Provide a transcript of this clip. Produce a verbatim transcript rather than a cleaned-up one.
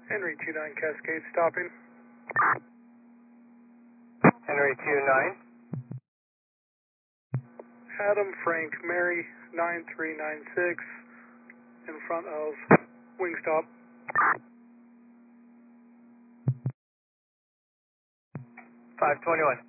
Henry two nine Cascade stopping. Henry two nine. Adam Frank Mary nine three nine six in front of Wingstop. five twenty-one.